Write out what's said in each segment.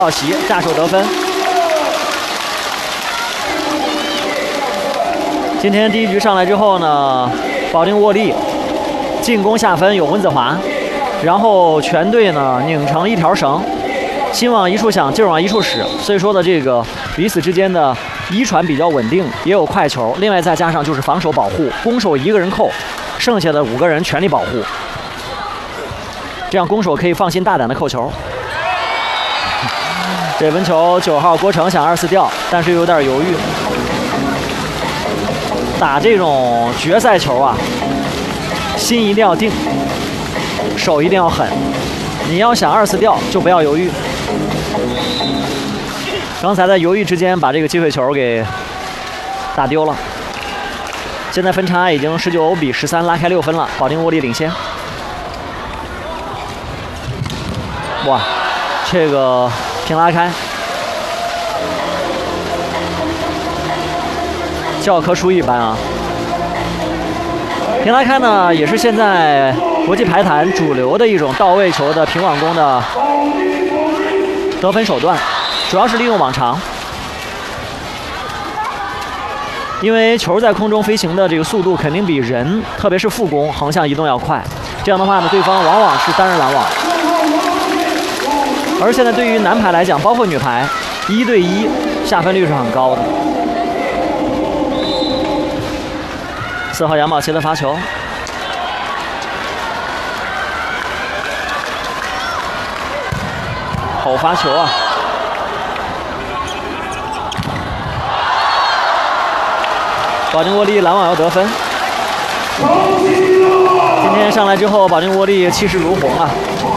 奥奇炸手得分。今天第一局上来之后呢，保定沃利进攻下分有温子华，然后全队呢拧成一条绳，心往一处想，劲儿往一处使，所以说的这个彼此之间的一传比较稳定，也有快球。另外再加上就是防守保护，攻守一个人扣，剩下的5个人全力保护，这样攻守可以放心大胆的扣球。这温球9号郭成想2-4吊，但是有点犹豫。打这种决赛球啊，心一定要定，手一定要狠。你要想2-4吊，就不要犹豫。刚才在犹豫之间把这个机会球给打丢了。现在分差已经19-13，拉开6分了，保定沃利领先。哇，这个平拉开，教科书一般啊！平拉开呢，也是现在国际排坛主流的一种到位球的平网攻的得分手段，主要是利用网长，因为球在空中飞行的这个速度肯定比人，特别是副攻横向移动要快。这样的话呢，对方往往是单人拦网。而现在对于男排来讲，包括女排，1对1下分率是很高的。4号杨宝琦的发球，好发球啊！保定沃利拦网要得分。今天上来之后，保定沃利气势如虹啊！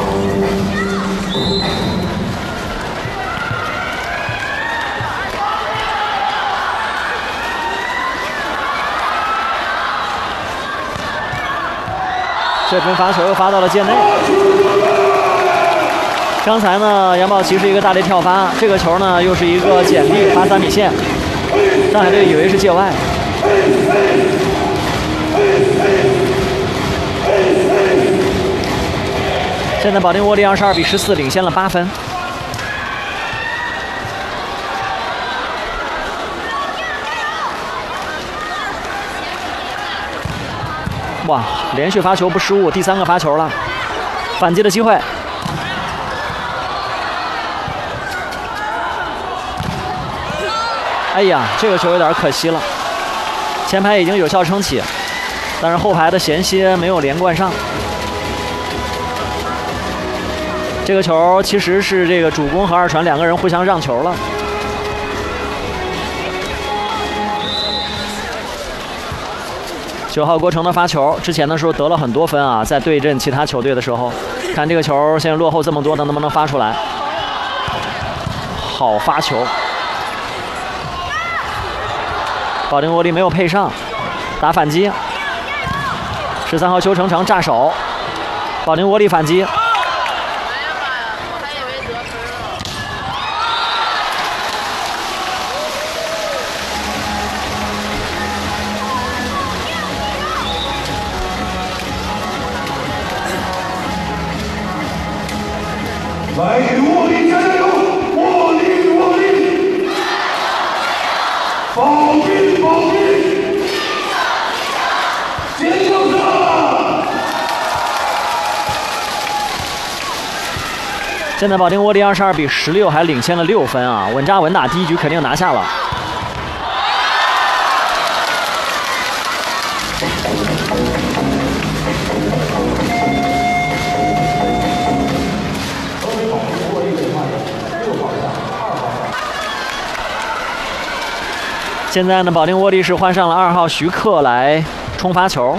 这分发球又发到了界内。刚才呢，杨宝琦是一个大力跳发，这个球呢又是一个简历发3米线，上海队以为是界外。现在保定沃利22-14领先了8分。哇，连续发球不失误，第3个发球了，反击的机会。哎呀，这个球有点可惜了，前排已经有效撑起，但是后排的衔接没有连贯上。这个球其实是这个主攻和2传2个人互相让球了。9号郭成的发球，之前的时候得了很多分啊，在对阵其他球队的时候，看这个球现在落后这么多，能不能发出来？好发球，保定沃利没有配上，打反击。13号邱成成炸手，保定沃利反击。 来给沃利加油！沃利！保定！坚强者！ 现在保定沃利22-16，还领先了6分啊，稳扎稳打，第一局肯定拿下了。现在呢，保定沃利是换上了2号徐克来冲发球。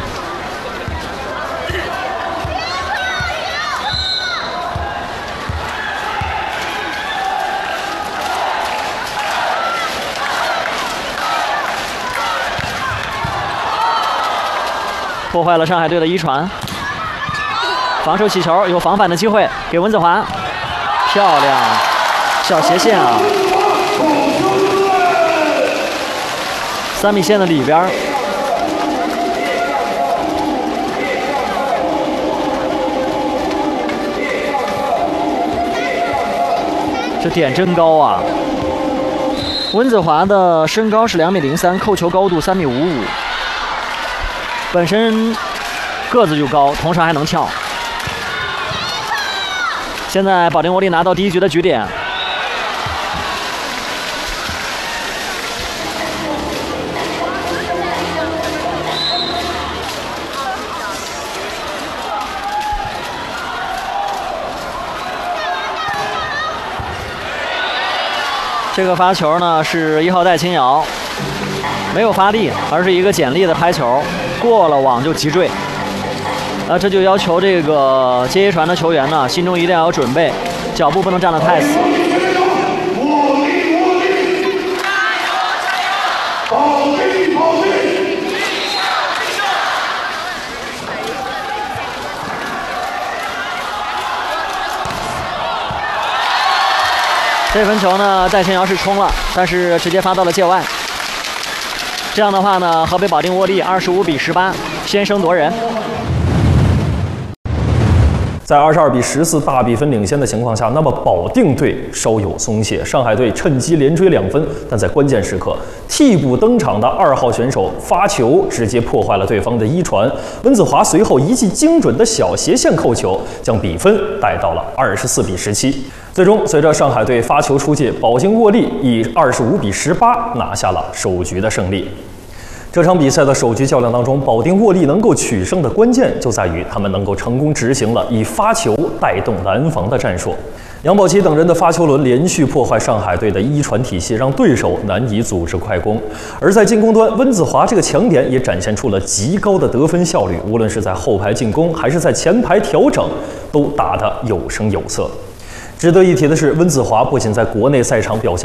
破坏了上海队的1传，防守起球，有防反的机会，给温子华，漂亮，小斜线啊，3米线的里边。 这点真高啊！温子华的身高是2.03米，扣球高度3.55米，本身个子就高，同时还能跳。现在保定沃利拿到第一局的局点。这个发球呢是1号戴青瑶，没有发力，而是一个简历的拍球，过了网就急坠。这就要求这个接一传的球员呢，心中一定要有准备，脚步不能站得太死。这分球呢，戴青瑶是冲了，但是直接发到了界外。这样的话呢，河北保定沃利25-18先声夺人。 在22-14大比分领先的情况下，那么保定队稍有松懈，上海队趁机连追2分，但在关键时刻，替补登场的2号选手发球直接破坏了对方的一传，温子华随后一记精准的小斜线扣球，将比分带到了24-17。最终，随着上海队发球出界，保定沃利以25-18拿下了首局的胜利。这场比赛的首局较量当中，保定沃利能够取胜的关键就在于他们能够成功执行了以发球带动拦防的战术。杨宝琦等人的发球轮连续破坏上海队的一传体系，让对手难以组织快攻。而在进攻端，温子华这个强点也展现出了极高的得分效率，无论是在后排进攻还是在前排调整，都打得有声有色。值得一提的是，温子华不仅在国内赛场表现